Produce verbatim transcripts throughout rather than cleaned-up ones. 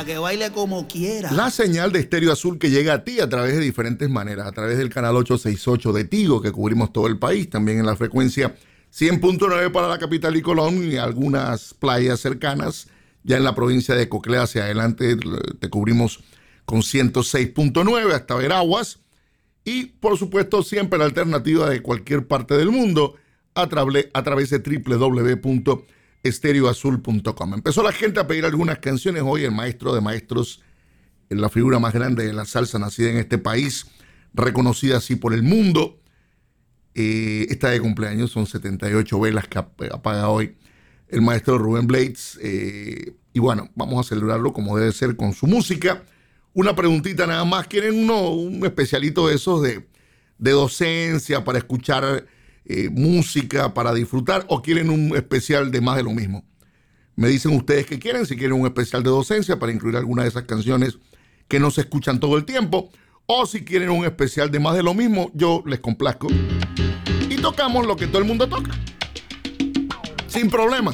para que baile como quiera. La señal de Estéreo Azul que llega a ti a través de diferentes maneras, a través del canal ochocientos sesenta y ocho de Tigo, que cubrimos todo el país, también en la frecuencia cien punto nueve para la capital y Colón y algunas playas cercanas. Ya en la provincia de Coclea hacia adelante te cubrimos con ciento seis punto nueve hasta Veraguas. Y, por supuesto, siempre la alternativa de cualquier parte del mundo a, tra- a través de doble u doble u doble u punto estéreo azul punto com. Empezó la gente a pedir algunas canciones. Hoy el maestro de maestros, la figura más grande de la salsa nacida en este país, reconocida así por el mundo, eh, está de cumpleaños. Son setenta y ocho velas que apaga hoy el maestro Rubén Blades. Eh, y bueno, vamos a celebrarlo como debe ser con su música. Una preguntita nada más. ¿Quieren uno, un especialito de esos de, de docencia para escuchar eh, música, para disfrutar? ¿O quieren un especial de más de lo mismo? Me dicen ustedes qué quieren. Si quieren un especial de docencia para incluir alguna de esas canciones que no se escuchan todo el tiempo. O si quieren un especial de más de lo mismo, yo les complazco. Y tocamos lo que todo el mundo toca. Sin problema.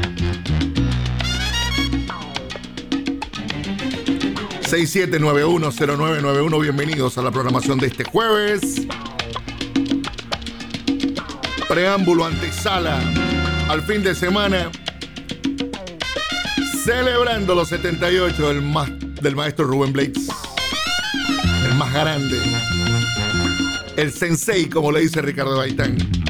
seis siete nueve uno cero nueve nueve uno. Bienvenidos a la programación de este jueves. Preámbulo, antesala al fin de semana. Celebrando los setenta y ocho del, ma- del maestro Rubén Blades. El más grande. El sensei, como le dice Ricardo Gaitán.